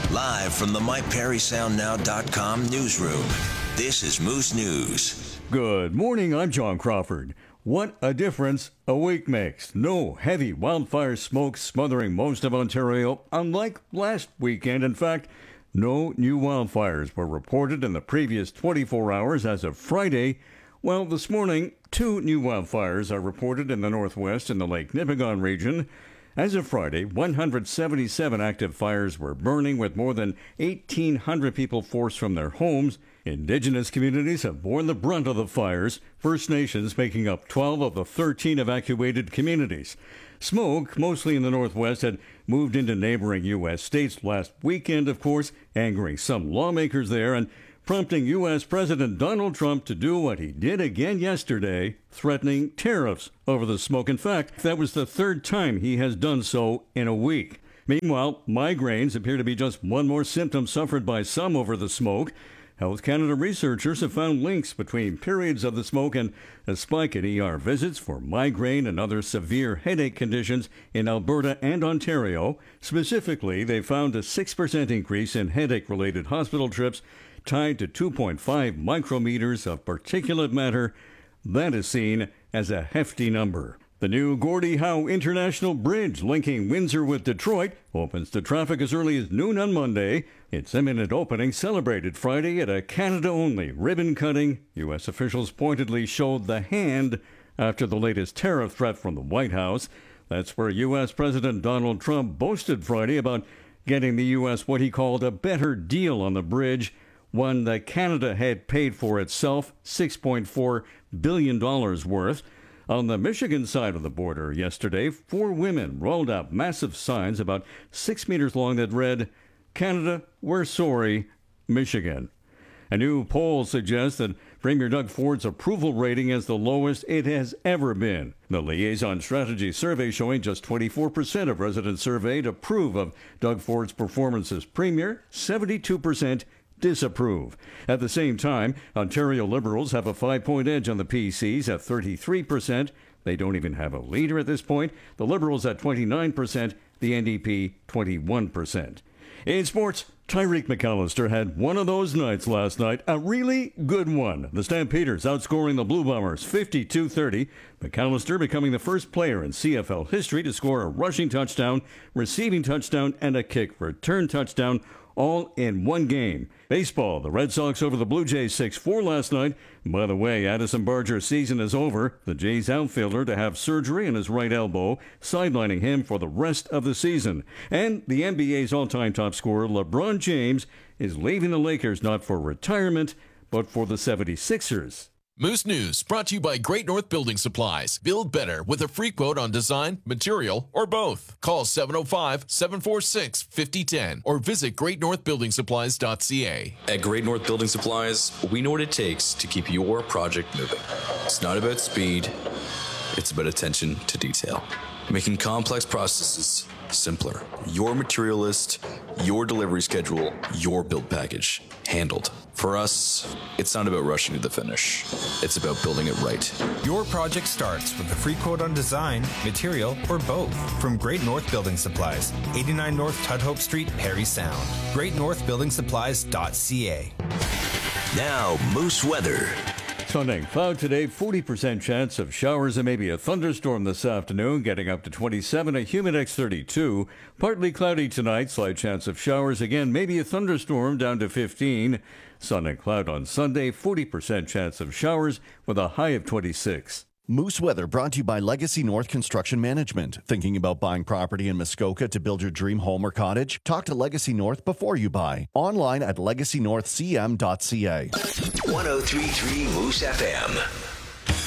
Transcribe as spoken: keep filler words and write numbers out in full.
Live from the my perry sound now dot com newsroom, this is Moose News. Good morning, I'm John Crawford. What a difference a week makes. No heavy wildfire smoke smothering most of Ontario, unlike last weekend. In fact, no new wildfires were reported in the previous twenty-four hours as of Friday. Well, this morning, two new wildfires are reported in the northwest in the Lake Nipigon region. As of Friday, one hundred seventy-seven active fires were burning, with more than eighteen hundred people forced from their homes. Indigenous communities have borne the brunt of the fires, First Nations making up twelve of the thirteen evacuated communities. Smoke, mostly in the northwest, had moved into neighboring U S states last weekend, of course, angering some lawmakers there and prompting U S President Donald Trump to do what he did again yesterday, threatening tariffs over the smoke. In fact, that was the third time he has done so in a week. Meanwhile, migraines appear to be just one more symptom suffered by some over the smoke. Health Canada researchers have found links between periods of the smoke and a spike in E R visits for migraine and other severe headache conditions in Alberta and Ontario. Specifically, they found a six percent increase in headache-related hospital trips tied to two point five micrometers of particulate matter. That is seen as a hefty number. The new Gordie Howe International Bridge linking Windsor with Detroit opens to traffic as early as noon on Monday. Its imminent opening celebrated Friday at a Canada-only ribbon cutting. U S officials pointedly showed the hand after the latest tariff threat from the White House. That's where U S President Donald Trump boasted Friday about getting the U S what he called a better deal on the bridge, one that Canada had paid for itself, six point four billion dollars worth. On the Michigan side of the border yesterday, four women rolled out massive signs about six meters long that read, "Canada, we're sorry, Michigan." A new poll suggests that Premier Doug Ford's approval rating is the lowest it has ever been. The Liaison Strategy survey showing just twenty-four percent of residents surveyed approve of Doug Ford's performance as Premier, seventy-two percent disapprove. At the same time, Ontario Liberals have a five-point edge on the P Cs at thirty-three percent. They don't even have a leader at this point. The Liberals at twenty-nine percent, the N D P twenty-one percent. In sports, Tyreek McAllister had one of those nights last night, a really good one. The Stampeders outscoring the Blue Bombers fifty-two thirty. McAllister becoming the first player in C F L history to score a rushing touchdown, receiving touchdown, and a kick return touchdown, all in one game. Baseball, the Red Sox over the Blue Jays six four last night. By the way, Addison Barger's season is over. The Jays outfielder to have surgery in his right elbow, sidelining him for the rest of the season. And the N B A's all-time top scorer, LeBron James, is leaving the Lakers not for retirement, but for the seventy-sixers. Moose News, brought to you by Great North Building Supplies. Build better with a free quote on design, material, or both. Call seven oh five, seven four six, five oh one oh or visit great north building supplies dot c a. At Great North Building Supplies, we know what it takes to keep your project moving. It's not about speed, it's about attention to detail. Making complex processes simpler. Your material list, your delivery schedule, your build package. Handled. For us, it's not about rushing to the finish. It's about building it right. Your project starts with a free quote on design, material, or both. From Great North Building Supplies, eighty-nine North Tudhope Street, Perry Sound. great north building supplies dot c a. Now, Moose weather. Sunday, cloud today, forty percent chance of showers and maybe a thunderstorm this afternoon, getting up to twenty-seven, a humidex thirty-two. Partly cloudy tonight, slight chance of showers, again, maybe a thunderstorm down to fifteen. Sun and cloud on Sunday, forty percent chance of showers with a high of twenty-six. Moose Weather brought to you by Legacy North Construction Management. Thinking about buying property in Muskoka to build your dream home or cottage? Talk to Legacy North before you buy. Online at legacy north c m dot c a. one oh three point three Moose F M.